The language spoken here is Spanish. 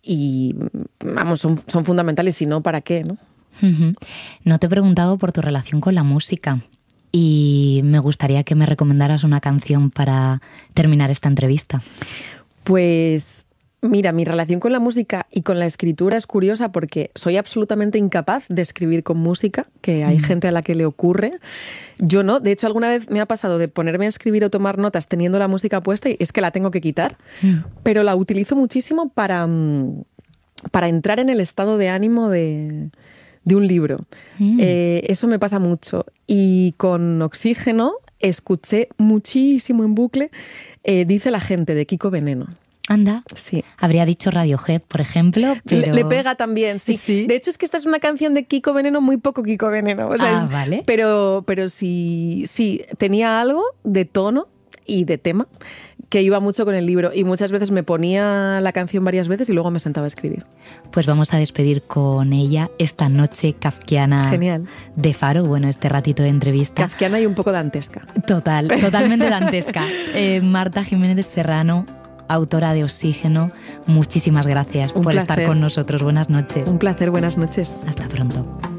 y vamos, son fundamentales, si no, ¿para qué, no? Uh-huh. No te he preguntado por tu relación con la música y me gustaría que me recomendaras una canción para terminar esta entrevista. Pues mira, mi relación con la música y con la escritura es curiosa porque soy absolutamente incapaz de escribir con música, que hay gente a la que le ocurre. Yo no. De hecho, alguna vez me ha pasado de ponerme a escribir o tomar notas teniendo la música puesta y es que la tengo que quitar. Pero la utilizo muchísimo para entrar en el estado de ánimo de un libro. Eso me pasa mucho. Y con Oxígeno escuché muchísimo en bucle Dice la gente, de Kiko Veneno. Anda, sí. Habría dicho Radiohead, por ejemplo, pero... Le pega también, sí. Sí. De hecho, es que esta es una canción de Kiko Veneno, muy poco Kiko Veneno. O sea, vale. Pero sí, tenía algo de tono y de tema que iba mucho con el libro. Y muchas veces me ponía la canción varias veces y luego me sentaba a escribir. Pues vamos a despedir con ella esta noche kafkiana. Genial. De Faro, bueno, este ratito de entrevista. Kafkiana y un poco dantesca. Totalmente dantesca. Marta Jiménez Serrano, autora de Oxígeno, muchísimas gracias por estar con nosotros. Buenas noches. Un placer, buenas noches. Hasta pronto.